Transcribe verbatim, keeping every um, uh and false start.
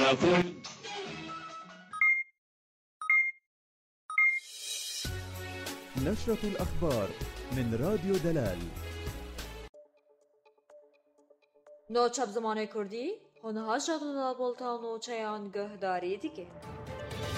نشرة الأخبار من راديو دلال. نوچب زمانه کردی هنها شغل دال بولتان و چیان گهداری دیگه